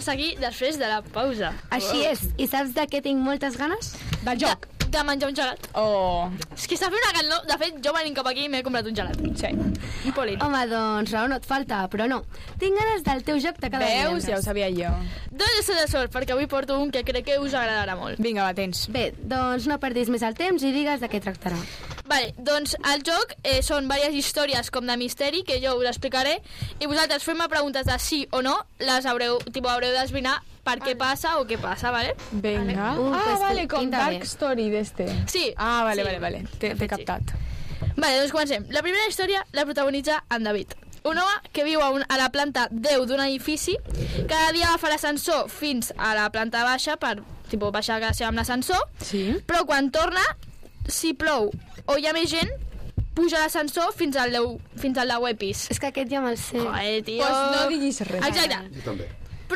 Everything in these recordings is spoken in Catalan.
seguir després de la pausa. Així és. I saps de què tinc moltes ganes? Del joc. De menjar un gelat. Oh. És que està fent una calor. De fet, jo venint cap aquí m'he comprat un gelat. Sí. Un polín. Home, doncs raó no et falta, però no. Tinc ganes del teu joc de cada Veus? divendres. Ja ho sabia jo. Doncs de sort, perquè avui porto un que crec que us agradarà molt. Vinga, va, tens. Bé, doncs no perdis més el temps i digues de què tractarà. Vale, doncs el joc són diverses històries com de misteri que jo us explicaré i vosaltres fem-me preguntes de sí o no, les haureu d'esbrinar per què passa o què passa, vale? Vinga. Pues vale, com pinta Dark bé. Story d'este. Sí. Ah, vale, sí. vale. T'he captat. Vale, doncs comencem. La primera història la protagonitza en David. Un home que viu a la planta 10 d'un edifici, cada dia agafa l'ascensor fins a la planta baixa per baixar a casa seva amb l'ascensor, Sí. però quan torna, si plou o hi ha més gent, puja l'ascensor fins al 10è pis. És que aquest ja me'l sé. Joder, tio. Pues no diguis res. Exacte. Jo també.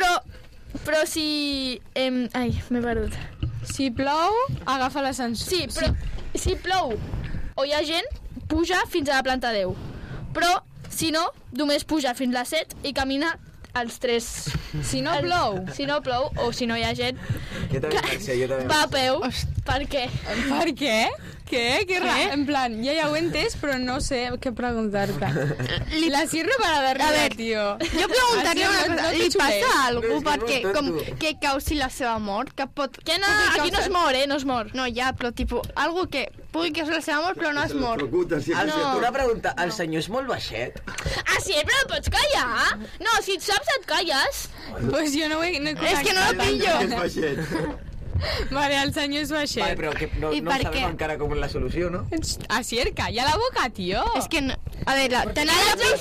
Però si... ai, m'he perdut. Si plou, agafa l'ascensor. Sí, però si plou o hi ha gent, puja fins a la planta 10. Però, si no, només puja fins a la 7 i camina als 3. Si no plou. Si no plou o si no hi ha gent, Jo també pensé, jo també. va a peu. Per què? Per què? Què? Que en plan, ja ho he entès, però no sé què preguntar-te. La sirve para darle, A ver, tío. Jo preguntaria una cosa, li passa a algú No, és que perquè no com entendo. que causi la seva mort, que pot... Que no, pugui aquí no es causar- mor, no es mor. No, ja, però tipus, algú que pugui causar la seva mort però no es mor. Una pregunta, el senyor és molt baixet? Ah, sí, però no pots callar? No, si et saps et calles. Pues jo no he És que no lo pillo. Vale, el senyor és baixet. Vale, però que no I per sabem què? encara com és la solució, no? Asier, calla la boca, tío. És que, no, a ver, Tenim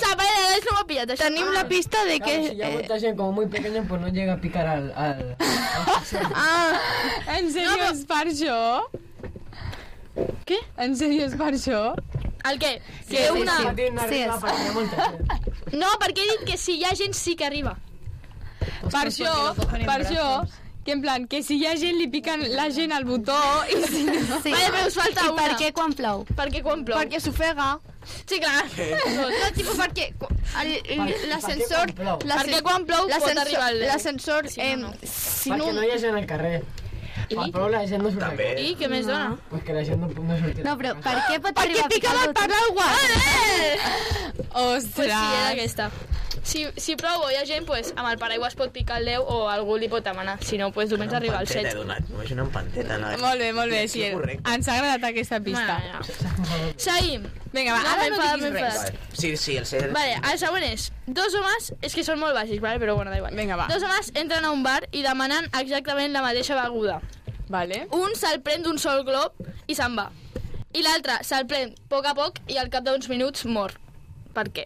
no m'ha pillat, això. tenim la pista de que... Claro, si ya mucha gente como muy pequeña, pues no llega a picar al En sèrio és per això? Què? En sèrio és per això? El què? Sí, Que sí, una... sí. Tiene una Sí, rima és. para que monte. No, perquè he dit que si hi ha gent sí que arriba. Per això, que en plan, que si hi ha gent li piquen la gent al botó i si no... Sí. Vale, però us falta I per una. què quan plou? Perquè quan plou. Perquè s'ofega. Sí, clar. No, tipus, perquè l'ascensor... Perquè quan plou pot arribar el... L'ascensor... Si no, no. Si Para no... que no hi ha gent al carrer. I? Però la gent no surt al També. carrer. I què més dona? Pues que la gent no surt. No, però per què pot Perquè arribar a pica picar mal el per botó? l'aigua. Pues sí, era Ostres! aquesta. Si plou o hi ha gent, pues, amb el paraigua es pot picar el 10 o algú li pot demanar. Si no, pues, només arriba al 7. Només una empanteta. Molt bé, sí. Correcte. Ens ha agradat aquesta pista. Bueno. Seguim. Vinga, va, No, ara m'he no enfadat, diguis m'he res. enfadat. Sí, el ser... Vale, el següent és dos homes, és que són molt bàsics, vale? Però bueno, da igual. Vinga, va. Dos homes entren a un bar i demanen exactament la mateixa beguda. Vale. Un se'l pren d'un sol glob i se'n va. I l'altre se'l pren a poc i al cap d'uns minuts mor. Per què?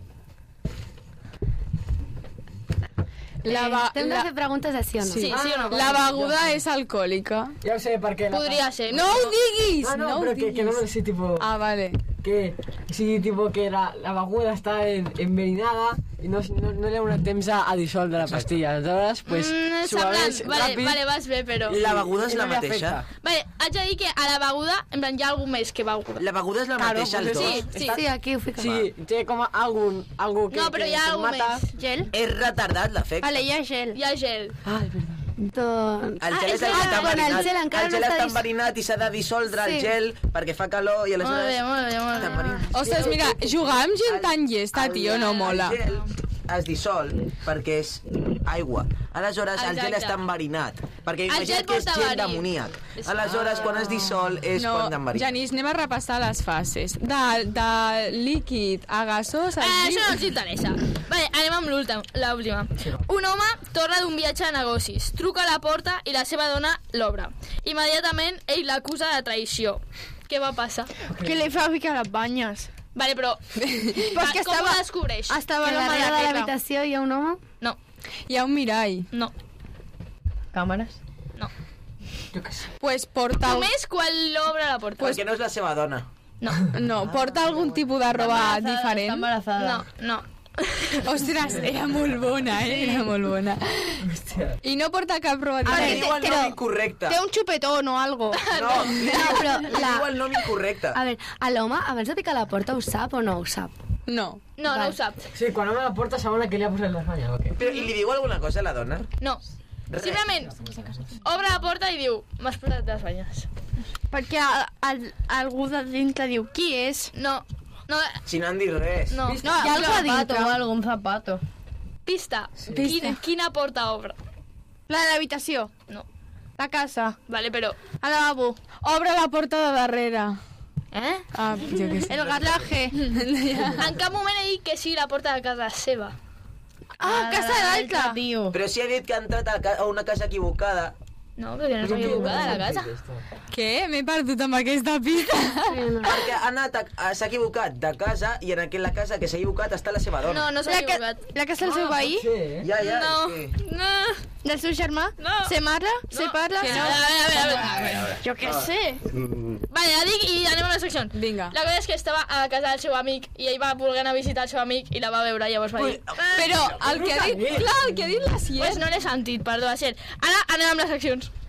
Hem de fer preguntes de sí o no. Sí, sí o no? La beguda és alcohòlica. Ja ho sé, perquè... Podria ser. No ho diguis! No, No ho pero que no diguis. lo sé, tipo... Ah, vale. Que sí, tipo que la beguda está envenenada y no le da una temps a dissoldre la pastilla. Aleshores, pues, s'ho Semblant. beveix Vale, ràpid vale, vas bé, però... La beguda és i la no li mateixa? afecta. Vale, haig de dir que a la beguda, en plan, hi ha algú més que beguda. La beguda és la mateixa als Sí, dos? sí. Sí, aquí ho fica. Sí, té com algo que No, però hi ha que algú mata. més. Gel? És retardat l'efecte. Vale, hi ha gel. Hi ha gel. Ah, és veritat. Doncs... El gel és el que ah, està bueno, el enverinat. gel encara El gel no està està enverinat i s'ha de dissoldre el Sí. gel perquè fa calor i Molt aleshores... bé, molt bé, molt està bé. enverinat. Ostres, mira, jugar amb gent tan llesta, tio, no mola. El gel es dissol perquè és aigua. Aleshores, el gel Exacte. està enverinat. Perquè El gel imagina't que és porta gel verí. d'amoníac. Aleshores, quan es dissol, és No, quan d'enverinat. Genís, anem a repassar les fases. De líquid a gasós... Això no ens interessa. Vale, anem amb l'última. Un home torna d'un viatge de negocis, truca a la porta i la seva dona l'obre. Immediatament ell l'acusa de traïció. Què va passar? Que li fa picar les banyes. Vale, però Perquè com ho descobreix? Estava Que la darrere de maleteta. l'habitació hi ha un home? No, Hi ha un mirall. no, Càmeres? no. Jo què sé. Pues porta... Només quan l'obre la porta. Perquè no és la seva dona. No, No, porta algun tipus de roba diferent. no, no. Ostres, era molt bona, era molt bona. I no porta cap roba Ara diferent. diu el nom incorrecte. Té un xupetón o algo. No, però diu el nom incorrecte. A veure, l'home abans de picar la porta ho sap o no ho sap? No. No, no ho sap. Sí, quan obre la porta s'adona que li ha posat les banyes, o què? Però, I li diu alguna cosa a la dona? No. Simplement obre la porta i diu, m'has posat les banyes. Perquè algú de dintre diu, qui és? No, Si no han dit res. no. No, hi ha algú a dintre. algún zapato. Pista. Pista. Quina porta obre? La de l'habitació. No. La casa. Vale, però... El lavabo. Obre la porta de darrere. Eh? Ah, jo què sé. El garaje. En cap moment he dit que sigui la porta de casa seva. Ah, casa de l'altre. Tio. Però si ha dit que ha entrat a una casa equivocada. No, perquè no s'ha equivocat de la casa. Què? M'he perdut amb aquesta pista. Perquè s'ha equivocat de casa i en aquella casa que s'ha equivocat està la seva dona. No s'ha equivocat. La casa del seu veí? Sí, eh? Ja, No, és que... no. Del seu germà? No. Se parla? Se parla? A veure. Jo què sé. Vale, ja dic i anem a la secció. Vinga. La cosa és que estava a la casa del seu amic i ell va voler anar a visitar el seu amic i la va veure, llavors va dir... Però el que ha dit... Clar, el que ha dit la Sier... Pues no l'he sentit, perdó, Asier. Ara anem amb les seccions.